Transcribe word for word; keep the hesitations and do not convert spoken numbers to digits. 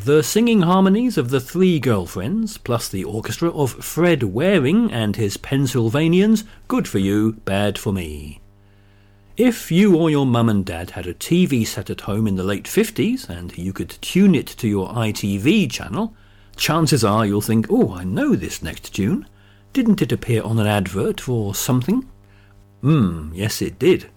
The singing harmonies of the Three Girlfriends, plus the orchestra of Fred Waring and his Pennsylvanians, good for you, bad for me. If you or your mum and dad had a T V set at home in the late fifties and you could tune it to your I T V channel, chances are you'll think, oh, I know this next tune. Didn't it appear on an advert for something? Hmm, yes it did.